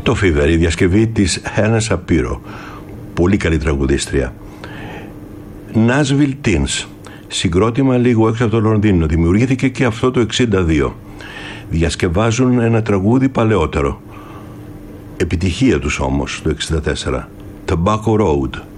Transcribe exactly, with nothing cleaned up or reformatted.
Το Fever, η διασκευή της Hannah Shapiro, πολύ καλή τραγουδίστρια. Nashville Teens, συγκρότημα λίγο έξω από το Λονδίνο, δημιουργήθηκε και αυτό το εξήντα δύο. Διασκευάζουν ένα τραγούδι παλαιότερο, επιτυχία τους όμως το εξήντα τέσσερα, Tobacco Road.